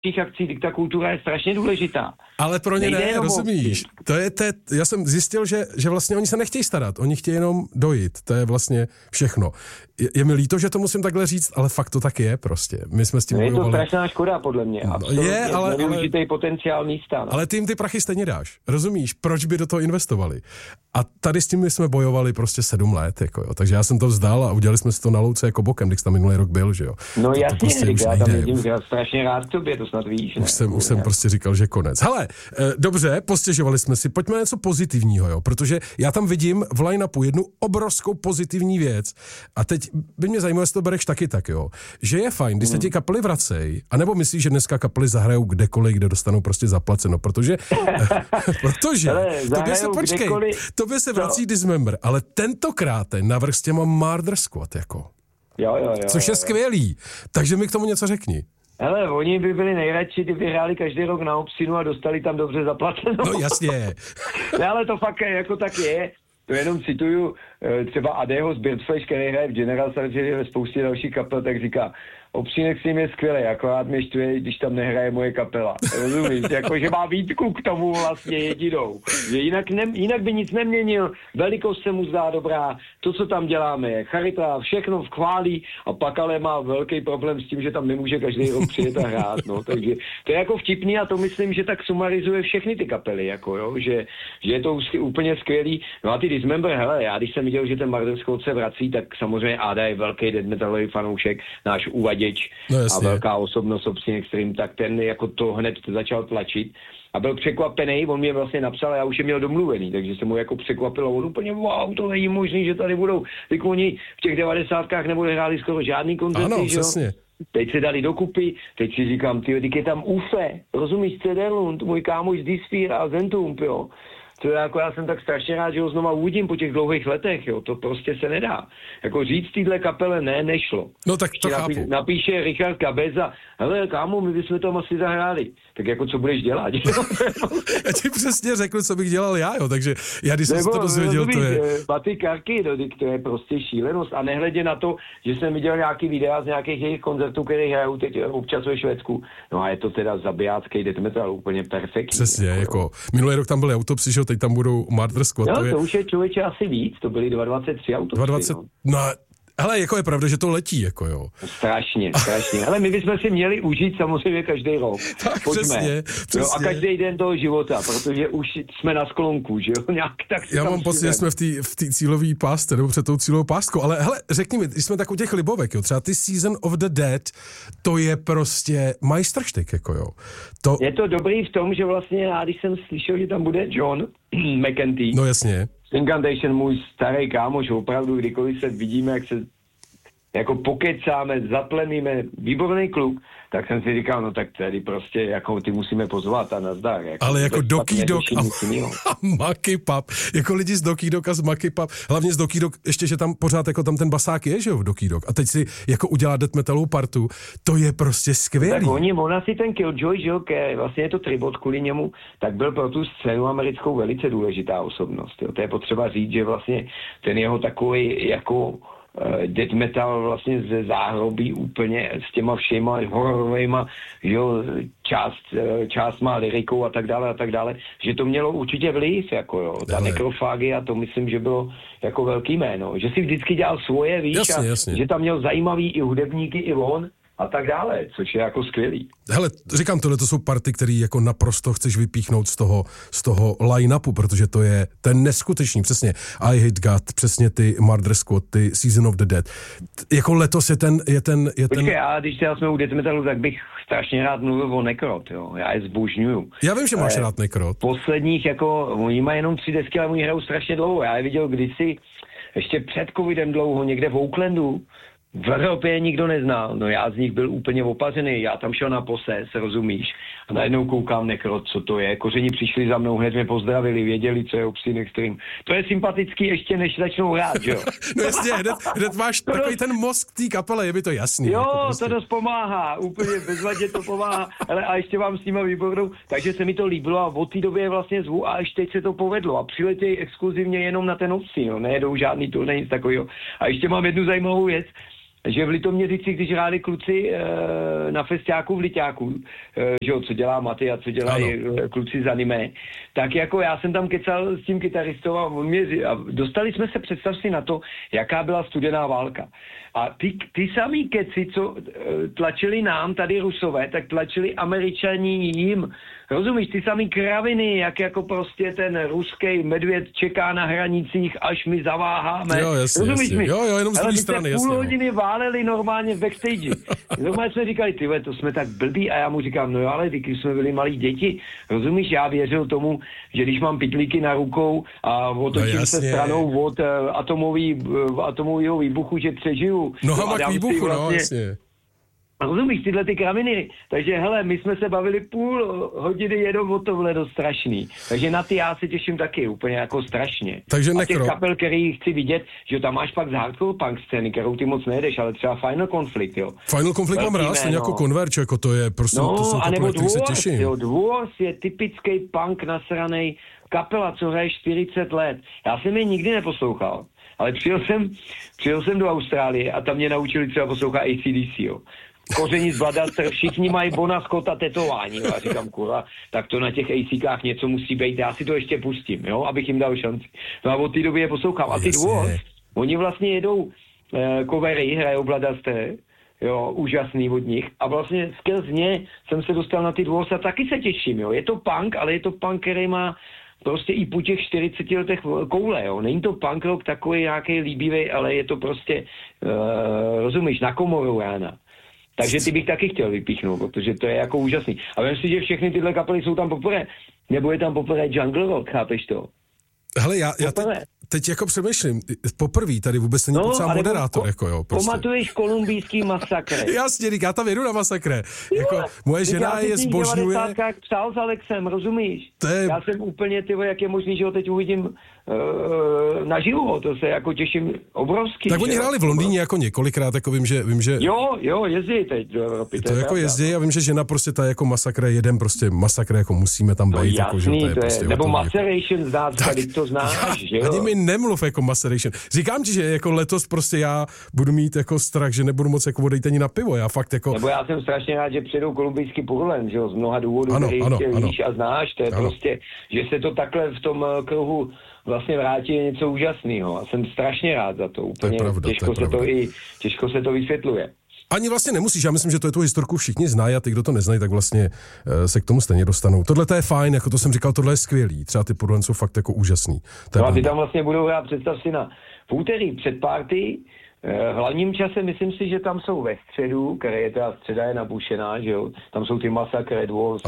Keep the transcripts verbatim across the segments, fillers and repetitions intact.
těch akcí, ta kultura je strašně důležitá. Ale pro ně ne, rozumíš. To je te, já jsem zjistil, že, že vlastně oni se nechtějí starat, oni chtějí jenom dojít, to je vlastně všechno. Je, je mi líto, že to musím takhle říct, ale fakt to tak je prostě. My jsme s tím no je bojovali. to strašná škoda, podle mě. No, je, ale, ale potenciál místa. No. Ale ty jim ty prachy stejně dáš, rozumíš? Proč by do toho investovali? A tady s tím jsme bojovali prostě sedm let, jako jo. Takže já jsem to vzdal a udělali jsme si to na louce jako bokem, když tam minulý rok byl, že jo. No to, jasně, to prostě říká, já tam vidím, už... já strašně rád k tobě, to snad víš. Už jsem, už jsem prostě říkal, že konec. Hele, eh, dobře, postěžovali jsme si, pojďme na něco pozitivního, jo, protože já tam vidím v line-upu jednu obrovskou pozitivní věc a teď by mě zajímalo, jestli to bereš taky tak, jo, že je fajn, když se ti kapely vracejí, anebo myslíš, že dneska kapely zahrajou kdekoliv, kde dostanou prostě zaplaceno, protože, protože, hele, tobě se počkej, kdekoliv, tobě se vrací Dismember, ale tentokrát ten navrch s těma Murder Squad, jako. Jo, jo, jo. Což je skvělý, takže mi k tomu něco řekni. Hele, oni by byli nejradši, kdyby hráli každý rok na Obsinu a dostali tam dobře zaplaceno. No jasně. Ne, ale to fakt jako tak je. To jenom cituju třeba Adeho z Birdflesh, který hraje v General Surgery ve spoustě dalších kapel, tak říká, Obsínek s ním je skvělý, akorát mě štve, když tam nehraje moje kapela. Rozumíš? Jako, že má výtku k tomu vlastně jedinou. Že jinak, ne, jinak by nic neměnil, velikost se mu zdá dobrá, to, co tam děláme, je charita, všechno chválí a pak ale má velký problém s tím, že tam nemůže každý rok přijet a hrát. No. Takže to je jako vtipný a to myslím, že tak sumarizuje všechny ty kapely, jako, jo? Že, že je to úplně skvělý. No a ty Dismember, hele, já když jsem viděl, že ten Murder Squad se vrací, tak samozřejmě Ada je velký death metalový fanoušek, náš uvadí no, a velká osobnost Obscene Extreme, tak ten jako to hned začal tlačit a byl překvapený, on mě vlastně napsal a já už je měl domluvený, takže se mu jako překvapilo, on úplně wow, to není možný, že tady budou, teď oni v těch devadesátkách nebude hráli skoro žádný koncerty, ano, že jo? Přesně. Teď se dali dokupy, teď si říkám, tyjo, teď je tam Ufe, rozumíš, Cederlund, můj kámoš z Disphere a Zentump, jo. To je jako, já jsem tak strašně rád, že ho znova uvidím po těch dlouhých letech, jo, to prostě se nedá. Jako říct týhle kapele ne, nešlo. No tak to napí, chápu. Napíše Richard Cabeza, hele, kámo, my bychom tam asi zahráli. Tak jako, co budeš dělat? Já ti přesně řekl, co bych dělal já, jo, takže já, když jsem se to dozvěděl, to je... Paty Karky, no, to je prostě šílenost a nehledě na to, že jsem viděl nějaký videa z nějakých jejich koncertů, které hrajou teď občas ve Švédsku. No a je to teda zabijácký death metal, úplně perfektní. Přesně, jako, jako minulý rok tam byly Autopsy, že teď tam budou Murder Squad. No, to, je... to už je člověče asi víc, to byly dvacet tři Autopsy. dvacet, no. no hele, jako je pravda, že to letí, jako jo. Strašně, strašně. Ale my bychom si měli užít samozřejmě každý rok. Tak, Pojďme. přesně, přesně. Jo, a každý den toho života, protože už jsme na sklonku, že jo, nějak tak. Já mám pocit, že jsme v té v té cílové pásce, nebo před tou cílovou páskou, ale hele, řekni mi, když jsme tak u těch libovek, jo, třeba ty Season of the Dead, to je prostě majstrštyk, jako jo. To... Je to dobrý v tom, že vlastně já, když jsem slyšel, že tam bude John McEntee. No jasně. Incantation, můj starý kámoš, opravdu, kdykoliv se vidíme, jak se jako pokecáme, zaplemíme, výborný kluk, tak jsem si říkal, no tak tady prostě jako ty musíme pozvat a nazdar. Jako, ale jako Doky Dok a, a Maky Pap, jako lidi z Doky Dok a z Maky Pap, hlavně z Doky Dok, ještě, že tam pořád jako tam ten basák je, že jo, v Doky Dok, a teď si jako udělá death metalovou partu, to je prostě skvělý. Tak oni, ona si ten Killjoy, že jo, vlastně je to tribut kvůli němu, tak byl pro tu scénu americkou velice důležitá osobnost, jo, to je potřeba říct, že vlastně ten jeho takový jako death metal vlastně ze záhrobí úplně s těma všema hororovejma, jo, část, část má lyrikou a tak dále a tak dále, že to mělo určitě vliv, jako jo, ta nekrofágia, to myslím, že bylo jako velký jméno, že si vždycky dělal svoje, víš, jasně, a jasně. že tam měl zajímavý i hudebníky, i on, a tak dále, což je jako skvělý. Hele, říkám, tohle to jsou party, které jako naprosto chceš vypíchnout z toho, z toho line-upu, protože to je ten neskutečný, přesně I Hate God, přesně ty Murder Squad, ty Season of the Dead. Jako letos je ten... Je ten, je Počkej, ten... já když jsme u death metalu, tak bych strašně rád mluvil o Necrot, jo, já je zbožňuju. Já vím, že máš rád Necrot. Posledních, jako, oni mají jenom tři desky, ale oni hrajou strašně dlouho, já je viděl kdysi, ještě před covidem dlouho, někde v Oaklandu, v Evropě nikdo neznal, no já z nich byl úplně opařený, já tam šel na poses, rozumíš, a najednou koukám Necrot, co to je, kořeni přišli za mnou, hned mě pozdravili, věděli, co je Obscene Extreme. To je sympatický ještě, než začnou hrát, jo? No jasně, hned, hned máš to takový dost... ten mozk té kapele, je mi to jasný. Jo, jako prostě. To dost pomáhá, úplně bezvadně to pomáhá, ale a ještě vám s nima výbornou, takže se mi to líbilo a od té doby je vlastně zvu a ještě teď se to povedlo a přiletějí exkluzivně jenom na ten Obscene, no, nejedou žádný turné, nic takového. A ještě mám jednu zajímavou věc. že v Litoměřicích, když hráli kluci e, na festiáku v Liťáku, e, že jo, co dělá Maty a co dělají e, kluci z anime, tak jako já jsem tam kecal s tím kytaristou a, on mě, a dostali jsme se, představ si na to, jaká byla studená válka. A ty, ty samý keci, co e, tlačili nám, tady Rusové, tak tlačili Američani jim. Rozumíš, ty samý kraviny, jak jako prostě ten ruský medvěd čeká na hranicích, až my zaváháme. Jo, jasně, Rozumíš jasně. mi? Jo, jo, jenom z druhé strany, jasně. půl hodiny váleli normálně v backstage. Normálně jsme říkali, tyhle, to jsme tak blbí a já mu říkám, no jo, ale když jsme byli malí děti, rozumíš, já věřil tomu, že když mám pytlíky na rukou a otočím no, se stranou od uh, atomový, uh, atomového výbuchu, že přežiju. Nohama k výbuchu, vlastně, no jasně. Rozumíš, tyhle ty kraviny. Takže hele, my jsme se bavili půl hodiny jenom o tohle dost strašný. Takže na ty já se těším taky úplně jako strašně. Takže a těch kapel, který chci vidět, že tam máš pak z hardcore punk scény, kterou ty moc nejdeš, ale třeba Final Conflict, jo. Final Conflict mám rád, stejně jako Converge, jako to je prostě, no, to jsou kapely, který se těším. Jo, Dwarf je typický punk nasranej kapela, co hraje čtyřicet let. Já jsem je nikdy neposlouchal. Ale přijel jsem, přijel jsem do Austrálie a tam mě naučili třeba poslouchat A C D C, jo. Koření z Vladaster, všichni mají Bona Scotta tetování, jo. A říkám, kurva, tak to na těch ACkách něco musí být, já si to ještě pustím, jo, abych jim dal šanci. No a od té doby je poslouchám. A ty Dwarf, oni vlastně jedou eh, covery, hrajou Vladaster, jo, úžasný od nich. A vlastně skrz ně jsem se dostal na ty Dwarf a taky se těším, jo. Je to punk, ale je to punk, který má prostě i po těch čtyřiceti letech koule, jo. Není to punk rock takový nějaký líbivý, ale je to prostě, uh, rozumíš, na komoru rána. Takže ty bych taky chtěl vypíchnout, protože to je jako úžasný. A vem si, že všechny tyhle kapely jsou tam poprvé. Nebo je tam poprvé jungle rock, chápeš to? Hele, já, já teď, teď jako přemýšlím, poprvé tady vůbec není no, potřeba moderátor, ko, jako jo, prostě. Pamatuješ kolumbijský masakre? Jasně, já tam jedu na masakre. Jako, moje žena je zbožňuje. Já psal s Alexem, rozumíš? Je... Já jsem úplně, tyvo, jak je možný, že ho teď uvidím uh, naživo, to se jako těším obrovský. Tak oni hráli v Londýně jako několikrát, jako vím, že... Vím, že... Jo, jo, jezdí teď do Evropy. To, to jako jezdí a vím, že žena prostě ta jako masakre, jeden prostě masakre, jako musíme tam být. No, jako, jasný, že to je, to je prostě nebo jako... Maceration, zdát, to znáš, já, že jo? Ani mi nemluv jako Maceration. Říkám ti, že jako letos prostě já budu mít jako strach, že nebudu moc jako odejít ani na pivo, já fakt jako... Nebo já jsem strašně rád, že přijedou kolumbijský Purlen, že jo, z mnoha důvodů, ano, který ano, ano. víš a znáš, to je ano. Prostě, že se to takhle v tom kruhu vlastně vrátí je něco úžasného a jsem strašně rád za to, úplně to pravda, těžko, to se to i, těžko se to vysvětluje. Ani vlastně nemusíš, já myslím, že to je tu historku všichni znají a ty, kdo to neznají, tak vlastně uh, se k tomu stejně dostanou. Tohle to je fajn, jako to jsem říkal, tohle je skvělý, třeba ty Purlen jsou fakt jako úžasný. No a ty tam vlastně budou hrát, představ si na v úterý před party, v hlavním čase myslím si, že tam jsou ve středu, které je ta středa je nabušená, že jo, tam jsou ty Massacre, Dwarfs,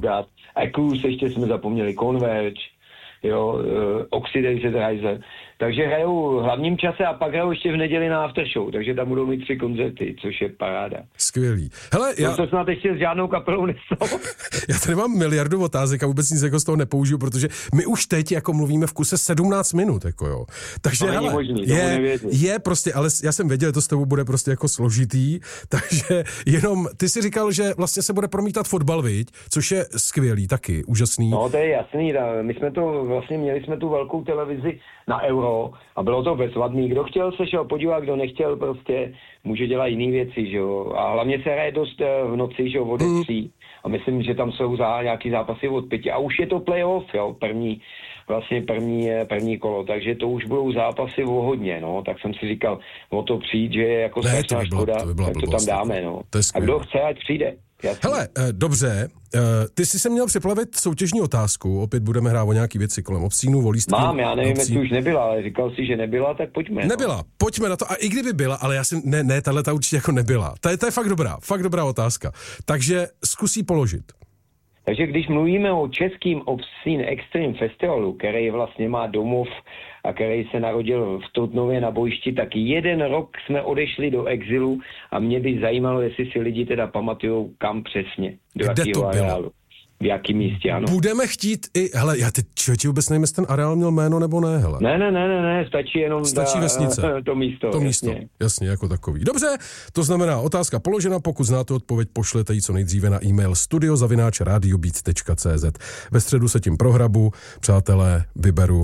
Echoes, ještě jsme zapomněli, Converge, jo, uh, Oxidation Riser. Takže hrajou v hlavním čase a pak hrajou ještě v neděli na aftershow, takže tam budou mít tři koncerty, což je paráda. Skvělý. Hele, já... To se snad ještě s žádnou kapelou neslo. Já tady mám miliardu otázek a vůbec nic jako z toho nepoužiju, protože my už teď jako mluvíme v kuse sedmnáct minut, jako jo. Takže to hele, možný, je, je prostě, ale já jsem věděl, že to s tebou bude prostě jako složitý, takže jenom, ty si říkal, že vlastně se bude promítat fotbal, viď? Což je skvělý taky, úžasný. No to je jasný, my jsme to, vlastně měli jsme tu velkou televizi na Euro a bylo to bezvadný. Kdo chtěl se šel podívat, kdo nechtěl, prostě může dělat jiné věci, že jo. A hlavně se hraje dost v noci, že jo, od mm. tří. A myslím, že tam jsou za nějaký zápasy od pěti. A už je to playoff, jo, první, vlastně první, první kolo, takže to už budou zápasy o hodně, no. Tak jsem si říkal, o to přijít, že je jako strašná by škoda, to by tak to tam dáme, no. A kdo chce, ať přijde. Jasný. Hele, eh, dobře, eh, ty jsi se měl připravit soutěžní otázku, opět budeme hrát o nějaký věci kolem obcínů, o lístky. Mám, já nevím, jestli už nebyla, ale říkal jsi, že nebyla, tak pojďme. Nebyla, no. Pojďme na to, a i kdyby byla, ale já jsem, ne, ne, tahle ta určitě jako nebyla. To je, to je fakt dobrá, fakt dobrá otázka. Takže zkusí položit. Takže když mluvíme o českým Obscene Extreme Festivalu, který vlastně má domov a který se narodil v Trutnově na bojišti, tak jeden rok jsme odešli do exilu a mě by zajímalo, jestli si lidi teda pamatujou, kam přesně, do Kde jakého areálu. V jakém místě, ano. Budeme chtít i, hele, já teď člověči vůbec nevím, jestli ten areál měl jméno nebo ne, hele. Ne, ne, ne, ne, ne, stačí jenom stačí da, vesnice. to místo. To místo, jasně. jasně, jako takový. Dobře, to znamená otázka položena, pokud znáte odpověď, pošlete ji co nejdříve na e-mail studio zavináč radiobeat tečka cé zet. Ve středu se tím prohrabu, přátelé, vyberu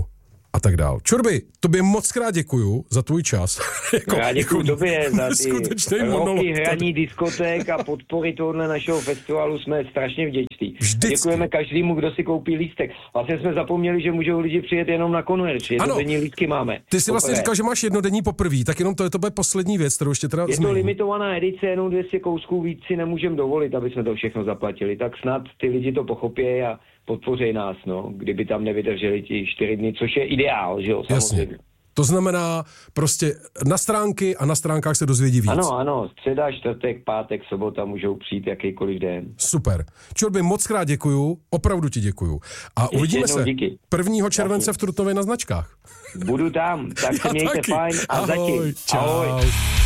a tak dál. Čurby, tobě moc krát děkuju za tvůj čas. jako, Já děkuju tobě za ty roky hraní diskoték a podpory tohohle našeho festivalu, jsme strašně vděční. Děkujeme každému, kdo si koupí lístek. Vlastně jsme zapomněli, že můžou lidi přijet jenom na konverč, jednodenní lístky máme. Ty jsi vlastně říkal, že máš jednodenní poprvé, tak jenom to je to bude poslední věc, kterou ještě teda Je to limitovaná edice, jenom dvě stě kousků, víc si nemůžeme dovolit, aby jsme to všechno zaplatili. Tak snad ty lidi to pochopí a podpoří nás, no, kdyby tam nevydrželi ti čtyři dny, což je ideál, že jo, samozřejmě. Jasně. To znamená prostě na stránky a na stránkách se dozvědí víc. Ano, ano, středa, čtvrtek, pátek, sobota můžou přijít jakýkoliv den. Super. Čurby, moc krát děkuju, opravdu ti děkuju. A ještě uvidíme se díky. prvního července v Trutnově na značkách. Budu tam, tak se mějte taky. fajn a Ahoj, zatím. čau. Ahoj.